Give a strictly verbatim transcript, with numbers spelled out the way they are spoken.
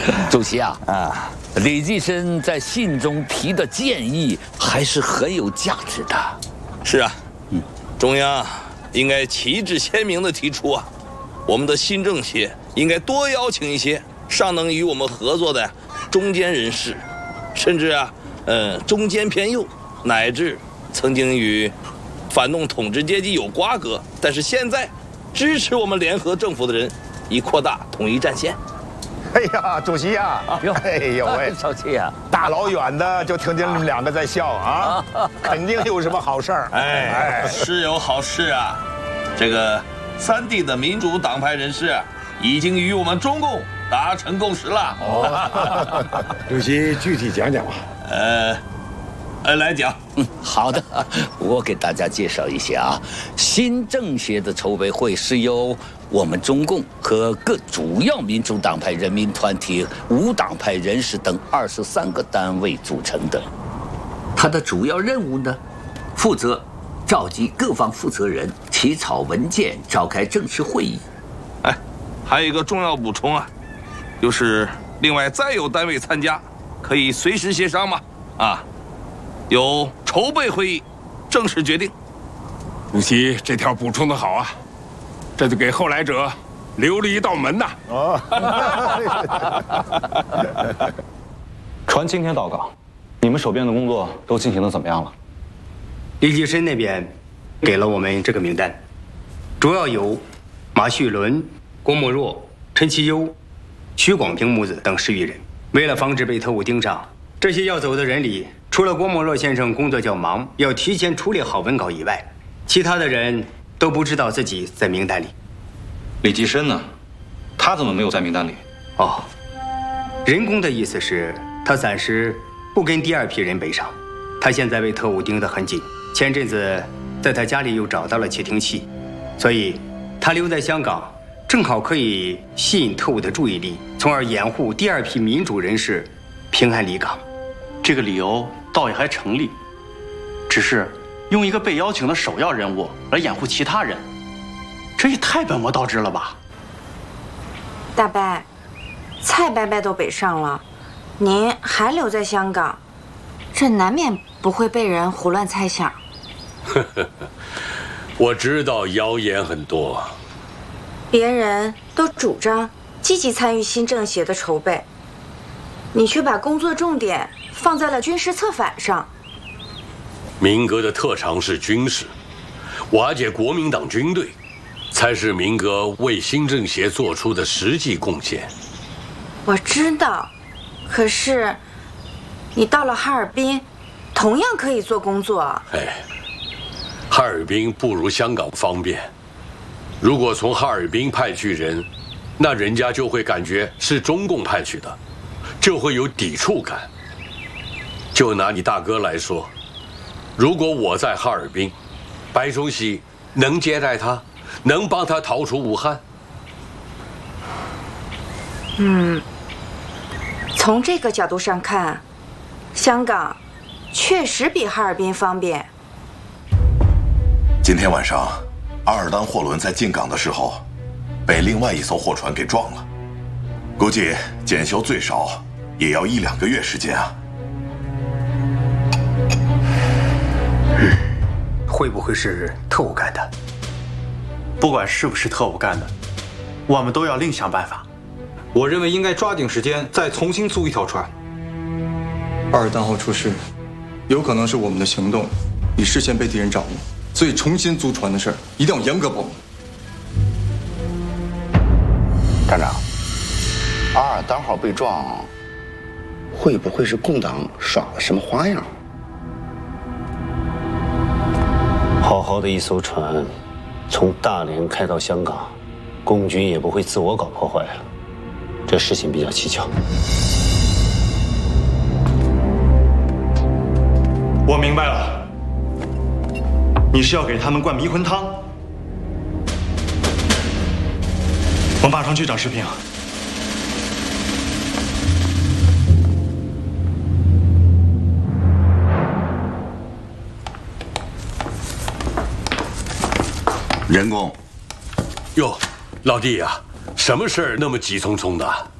主席啊，啊，李济深在信中提的建议还是很有价值的。 是啊，嗯，中央应该旗帜鲜明地提出啊，我们的新政协应该多邀请一些尚能与我们合作的中坚人士，甚至啊，呃，中间偏右，乃至曾经与反动统治阶级有瓜葛，但是现在支持我们联合政府的人，以扩大统一战线。 哎呀，主席呀、啊，哎呦喂， 少气呀， 大老远的就听见你们两个在笑啊，肯定有什么好事儿。 哎，哎是有好事啊！这个三地的民主党派人士已经与我们中共达成共识了。 哦，主席具体讲讲吧。 呃。呃，来讲， 嗯，好的，我给大家介绍一下啊，新政协的筹备会是由我们中共和各主要民主党派人民团体、无党派人士等二十三个单位组成的。它的主要任务呢，负责召集各方负责人，起草文件，召开正式会议。 哎，还有一个重要补充啊，就是另外再有单位参加，可以随时协商嘛，啊。由筹备会议正式决定。 主席这条补充的好啊，这就给后来者留了一道门呐。哦， 传今天到岗，你们手边的工作都进行的怎么样了？ 李济深那边给了我们这个名单，主要有马叙伦、郭沫若、陈其优、徐广平母子等十余人。为了防止被特务盯上，这些要走的人里，除了郭沫若先生工作较忙，要提前处理好文稿以外，其他的人都不知道自己在名单里。 李济深呢？他怎么没有在名单里？ 哦，人工的意思是他暂时不跟第二批人北上，他现在被特务盯得很紧。前阵子在他家里又找到了窃听器，所以他留在香港，正好可以吸引特务的注意力，从而掩护第二批民主人士平安离港。 这个理由倒也还成立，只是用一个被邀请的首要人物来掩护其他人，这也太本末倒置了吧！ 大伯，蔡伯伯都北上了，您还留在香港，这难免不会被人胡乱猜想。 呵呵，我知道谣言很多， 别人都主张积极参与新政协的筹备，你却把工作重点放在了军事策反上。 民革的特长是军事，瓦解国民党军队，才是民革为新政协做出的实际贡献。 我知道，可是你到了哈尔滨，同样可以做工作。 哎，哈尔滨不如香港方便。如果从哈尔滨派去人，那人家就会感觉是中共派去的，就会有抵触感。就拿你大哥来说，如果我在哈尔滨，白崇禧能接待他，能帮他逃出武汉？ 嗯，从这个角度上看，香港确实比哈尔滨方便。 今天晚上，阿尔丹货轮在进港的时候，被另外一艘货船给撞了，估计检修最少也要一两个月时间啊。 会不会是特务干的？ 不管是不是特务干的，我们都要另想办法。 我认为应该抓紧时间再重新租一条船。 阿尔丹号出事，有可能是我们的行动已事先被敌人掌握，所以重新租船的事儿一定要严格保密。 站长，阿尔丹号被撞，会不会是共党耍了什么花样？ 好好的一艘船，从大连开到香港，共军也不会自我搞破坏啊。这事情比较蹊跷。 我明白了，你是要给他们灌迷魂汤。我马上去找石平。 人工， 哟，老弟呀、啊，什么事儿那么急匆匆的？